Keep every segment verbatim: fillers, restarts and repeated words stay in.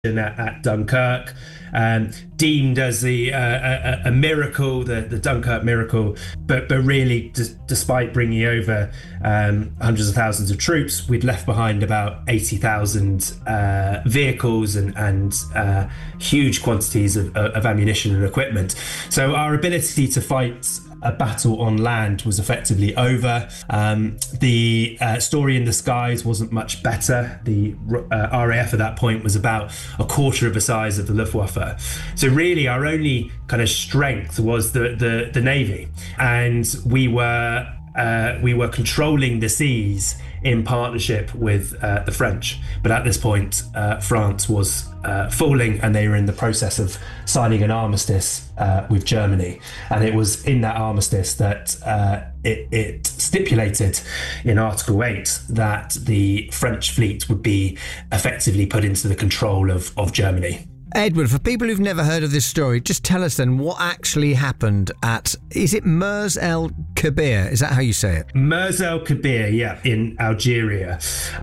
at, at Dunkirk, um, deemed as the uh, a, a miracle, the, the Dunkirk miracle. But but really, d- despite bringing over um, hundreds of thousands of troops, we'd left behind about eighty thousand uh, vehicles and and uh, huge quantities of, of ammunition and equipment. So our ability to fight a battle on land was effectively over. Um, the uh, story in the skies wasn't much better. The uh, R A F at that point was about a quarter of the size of the Luftwaffe. So really our only kind of strength was the the, the Navy. And we were uh, we were controlling the seas in partnership with uh, the French. But at this point, uh, France was uh, falling, and they were in the process of signing an armistice uh, with Germany. And it was in that armistice that uh, it, it stipulated in Article eight that the French fleet would be effectively put into the control of, of Germany. Edward, for people who've never heard of this story, just tell us then what actually happened at, is it Mers el Kabir? Is that how you say it? Mers el Kabir, yeah, in Algeria.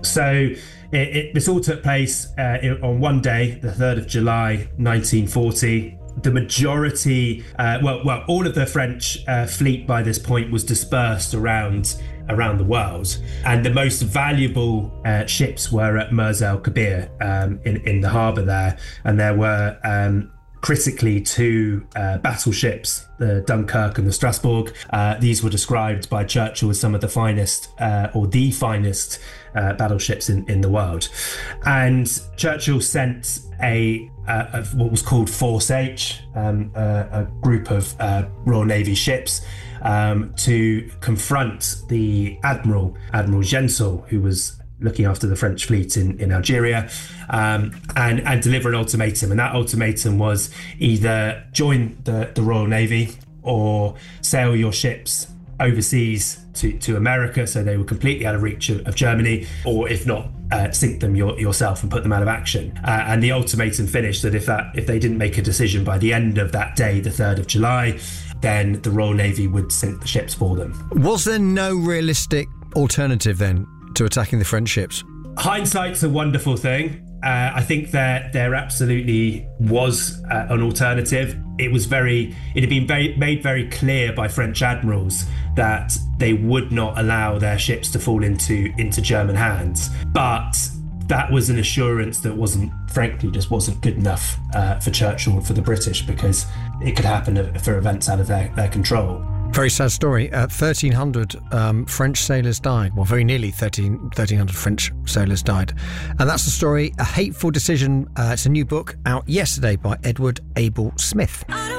So it, it, this all took place uh, on one day, the third of July, nineteen forty. The majority, uh, well, well, all of the French uh, fleet by this point was dispersed around around the world, and the most valuable uh, ships were at Mers el Kabir um, in in the harbour there, and there were um, critically two uh, battleships, the Dunkirk and the Strasbourg. Uh, these were described by Churchill as some of the finest uh, or the finest uh, battleships in, in the world. And Churchill sent a, uh, a what was called Force H, um, a, a group of uh, Royal Navy ships, um, to confront the Admiral, Admiral Genzel, who was looking after the French fleet in, in Algeria, um, and, and deliver an ultimatum. And that ultimatum was either join the, the Royal Navy or sail your ships overseas to, to America, so they were completely out of reach of, of Germany, or if not, uh, sink them your, yourself and put them out of action. Uh, and the ultimatum finished that if that if they didn't make a decision by the end of that day, the third of July, then the Royal Navy would sink the ships for them. Was there no realistic alternative then to attacking the French ships? Hindsight's a wonderful thing. Uh, I think that there absolutely was uh, an alternative. It was very, it had been very, made very clear by French admirals that they would not allow their ships to fall into, into German hands. But that was an assurance that wasn't, frankly, just wasn't good enough uh, for Churchill and for the British, because it could happen for events out of their, their control. Very sad story. Uh, thirteen hundred um, French sailors died. Well, very nearly thirteen, thirteen hundred French sailors died. And that's the story, A Hateful Decision. Uh, it's a new book out yesterday by Edward Abel Smith.